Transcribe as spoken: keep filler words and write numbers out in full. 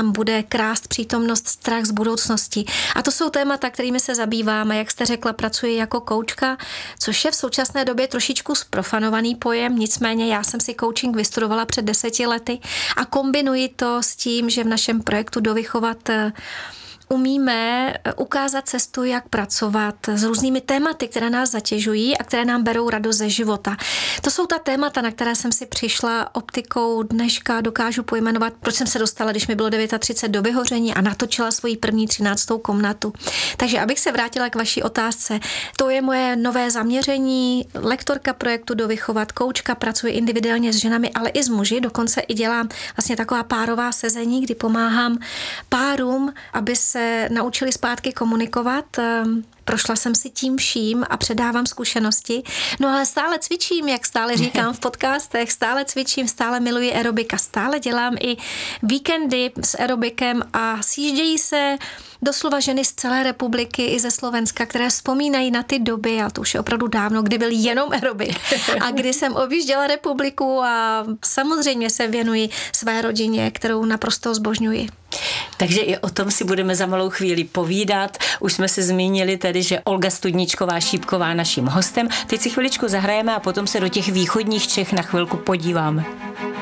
nám bude krást přítomnost, strach z budoucnosti. A to jsou témata, kterými se zabýváme. Jak jste řekla, pracuji jako koučka, což je v současné době trošičku zprofanovaný pojem, nicméně já jsem si coaching vystudovala před deseti lety a kombinuji to s tím, že v našem projektu Dovychovat umíme ukázat cestu, jak pracovat s různými tématy, které nás zatěžují a které nám berou radost ze života. To jsou ta témata, na které jsem si přišla optikou dneška, dokážu pojmenovat, proč jsem se dostala, když mi bylo třicet devět do vyhoření a natočila svoji první třináctou komnatu. Takže abych se vrátila k vaší otázce, to je moje nové zaměření, lektorka projektu Dovychovat, koučka, pracuji individuálně s ženami, ale i s muži, dokonce i dělám vlastně taková párová sezení, kdy pomáhám párům, aby se naučili zpátky komunikovat. Prošla jsem si tím vším a předávám zkušenosti. No ale stále cvičím, jak stále říkám v podcastech, stále cvičím, stále miluji aerobika, stále dělám i víkendy s aerobikem a sjíždějí se doslova ženy z celé republiky i ze Slovenska, které vzpomínají na ty doby, a to už je opravdu dávno, kdy byl jenom aerobik a kdy jsem objížděla republiku a samozřejmě se věnuji své rodině, kterou naprosto zbožňuji. Takže i o tom si budeme za malou chvíli povídat. Už jsme se zmínili tedy, že Olga Studničková-Šípková naším hostem. Teď si chviličku zahrajeme a potom se do těch východních Čech na chvilku podíváme.